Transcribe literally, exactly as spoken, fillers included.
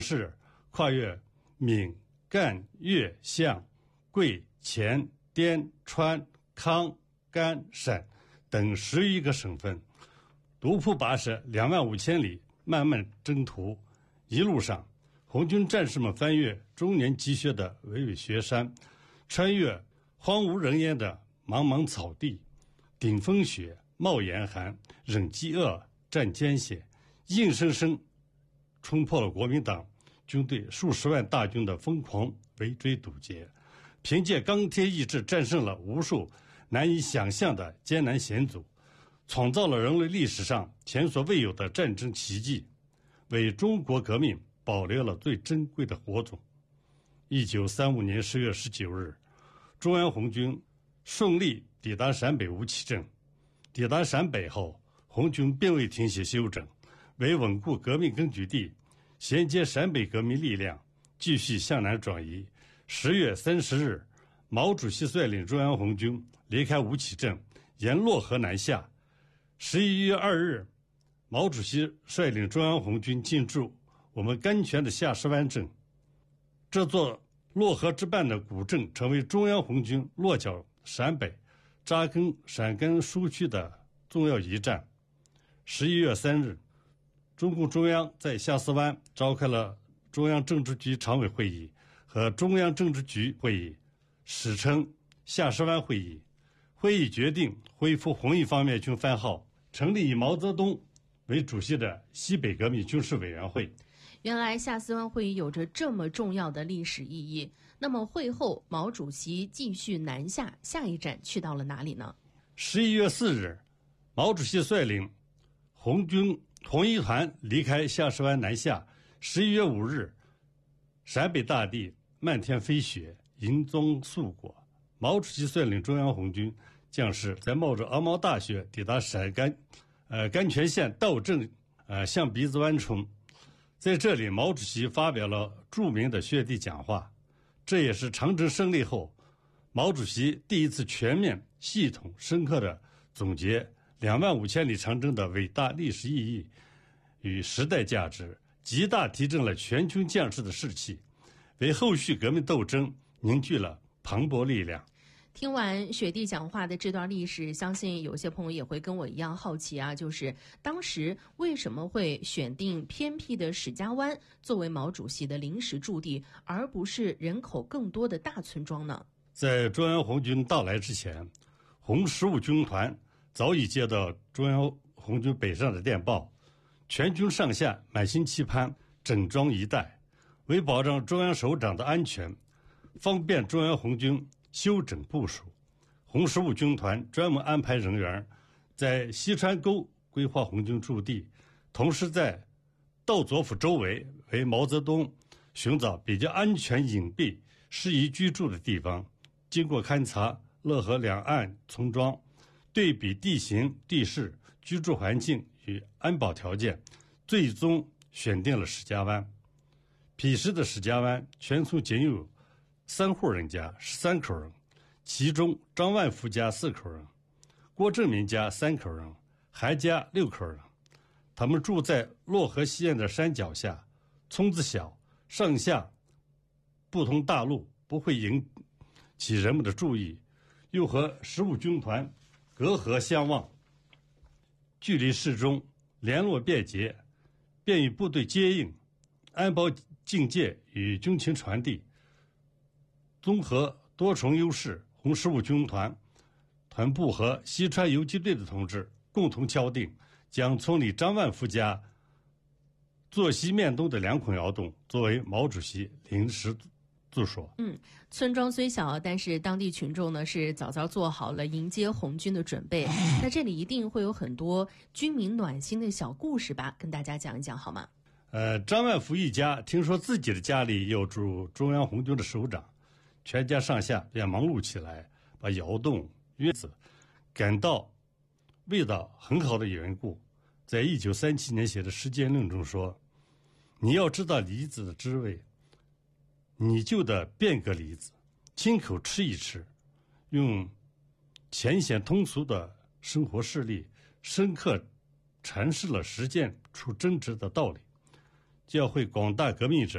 是跨越闽、赣、粤、湘、桂、黔、滇、川、康、甘、陕等十余个省份，独铺跋涉两万五千里，漫漫征途。一路上，红军战士们翻越终年积雪的巍巍雪山，穿越荒无人烟的茫茫草地，顶风雪，冒严寒，忍饥饿，战艰险，硬生生冲破了国民党军队数十万大军的疯狂围追堵截，凭借钢铁意志战胜了无数难以想象的艰难险阻，创造了人类历史上前所未有的战争奇迹，为中国革命保留了最珍贵的火种。一九三五年十月十九日，中央红军顺利抵达陕北吴起镇。抵达陕北后，红军并未停歇休整，为稳固革命根据地，衔接陕北革命力量，继续向南转移。十月三十日，毛主席率领中央红军离开吴起镇，沿洛河南下。十一月二日，毛主席率领中央红军进驻我们甘泉的下石湾镇。这座洛河之畔的古镇成为中央红军落脚陕北、扎根陕甘苏区的重要一站。十一月三日，中共中央在下石湾召开了中央政治局常委会议和中央政治局会议，史称下石湾会议。会议决定恢复红一方面军番号，成立以毛泽东为主席的西北革命军事委员会。 原来下石湾会议有着这么重要的历史意义。那么会后，毛主席继续南下，下一站去到了哪里呢？ 十一月四日，毛主席率领红军红一团离开下石湾南下。十一月五日，陕北大地漫天飞雪，银装素裹。毛主席率领中央红军将士在冒着鹅毛大雪抵达陕甘呃甘泉县道镇呃象鼻子湾村。在这里，毛主席发表了著名的雪地讲话，这也是长征胜利后毛主席第一次全面、系统、深刻地总结两万五千里长征的伟大历史意义与时代价值，极大提振了全军将士的士气，为后续革命斗争凝聚了磅礴力量。 听完雪地讲话的这段历史，相信有些朋友也会跟我一样好奇啊，就是当时为什么会选定偏僻的史家湾作为毛主席的临时驻地，而不是人口更多的大村庄呢？ 在中央红军到来之前，红十五军团早已接到中央红军北上的电报，全军上下满心期盼整装一带。为保障中央首长的安全，方便中央红军休整部署，红十五军团专门安排人员在西川沟规划红军驻地，同时在道左府周围为毛泽东寻找比较安全隐蔽、适宜居住的地方。经过勘察乐河两岸村庄，对比地形、地势、居住环境与安保条件，最终选定了史家湾。彼时的史家湾全村仅有三户人家，十三口人，其中张万福家四口人，郭正民家三口人，韩家六口人。他们住在洛河西岸的山脚下，村子小，上下不通大路，不会引起人们的注意，又和十五军团隔河相望，距离适中，联络便捷，便于部队接应、安保警戒与军情传递。综合多重优势，红十五军团团部和西川游击队的同志共同敲定，将村里张万福家坐西面东的两孔窑洞作为毛主席临时住所。 嗯，村庄虽小，但是当地群众呢是早早做好了迎接红军的准备。那这里一定会有很多军民暖心的小故事吧，跟大家讲一讲好吗？ 呃，张万福一家听说自己的家里有住中央红军的首长，全家上下便忙碌起来，把窑洞、院子感到味道很好的缘故，在一九三七年写的《实践论》中说：“你要知道梨子的滋味，你就得变个梨子，亲口吃一吃，用浅显通俗的生活事例，深刻阐释了实践出真知的道理，教会广大革命者